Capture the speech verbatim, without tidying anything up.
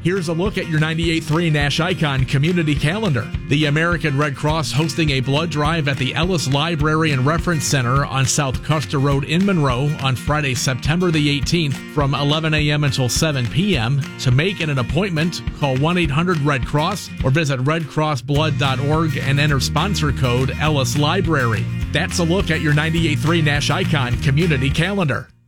Here's a look at your ninety-eight point three Nash Icon community calendar. The American Red Cross hosting a blood drive at the Ellis Library and Reference Center on South Custer Road in Monroe on Friday, September the eighteenth from eleven a.m. until seven p.m. To make an appointment, call one eight hundred red cross or visit red cross blood dot org and enter sponsor code Ellis Library. That's a look at your ninety-eight point three Nash Icon community calendar.